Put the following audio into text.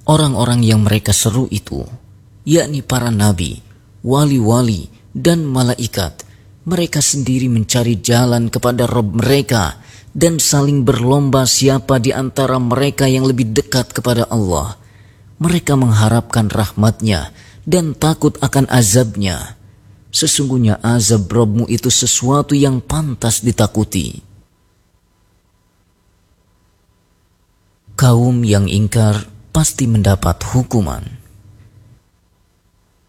Orang-orang yang mereka seru itu, yakni para nabi, wali-wali, dan malaikat, mereka sendiri mencari jalan kepada Rabb mereka dan saling berlomba siapa di antara mereka yang lebih dekat kepada Allah. Mereka mengharapkan rahmat-Nya dan takut akan azab-Nya. Sesungguhnya azab Rabb-mu itu sesuatu yang pantas ditakuti. Kaum yang ingkar pasti mendapat hukuman.